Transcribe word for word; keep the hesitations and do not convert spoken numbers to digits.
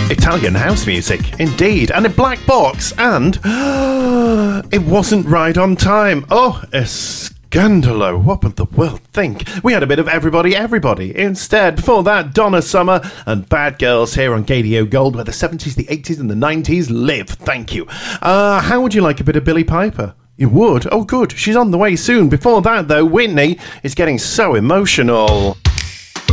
Italian house music, indeed, and a black box, and it wasn't right on time. Oh, a scandalo. What would the world think? We had a bit of Everybody Everybody instead. Before that, Donna Summer and Bad Girls here on K D O Gold, where the seventies, the eighties and the nineties live. Thank you. Uh, how would you like a bit of Billie Piper? You would? Oh, good. She's on the way soon. Before that, though, Whitney is getting so emotional.